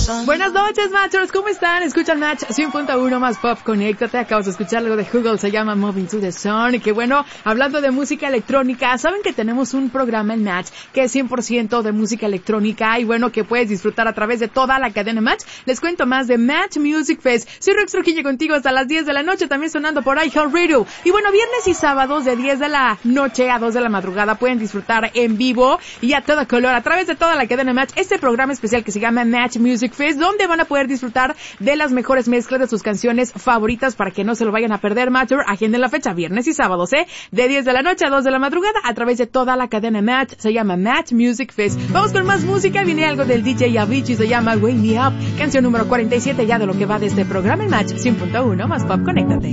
Buenas noches, Matchers, ¿cómo están? Escuchan Match 100.1 más pop, conéctate. Acabas de escuchar algo de Google, se llama Moving to the Sun. Y que bueno, hablando de música electrónica, saben que tenemos un programa en Match que es 100% de música electrónica y bueno, que puedes disfrutar a través de toda la cadena Match. Les cuento más de Match Music Fest. Soy Rex Trujillo contigo hasta las 10 de la noche, también sonando por iHeartRadio. Y bueno, viernes y sábados de 10 de la noche a 2 de la madrugada pueden disfrutar en vivo y a todo color a través de toda la cadena Match este programa especial que se llama Match Music Fest, donde van a poder disfrutar de las mejores mezclas de sus canciones favoritas para que no se lo vayan a perder. Matcher, agenden la fecha, viernes y sábados, de 10 de la noche a 2 de la madrugada a través de toda la cadena Match. Se llama Match Music Fest. Vamos con más música, viene algo del DJ Avicii, se llama Wake Me Up, canción número 47 ya de lo que va de este programa en Match 100.1 más pop, conéctate.